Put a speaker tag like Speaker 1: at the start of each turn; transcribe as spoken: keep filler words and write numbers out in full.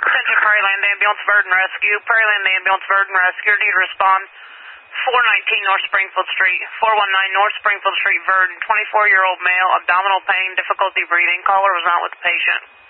Speaker 1: Attention Prairieland Ambulance, Verdon Rescue. Prairieland Ambulance, Verdon Rescue. Need to respond. four nineteen North Springfield Street. four one nine North Springfield Street, Verdon. twenty-four-year-old male, abdominal pain, difficulty breathing. Caller was not with the patient.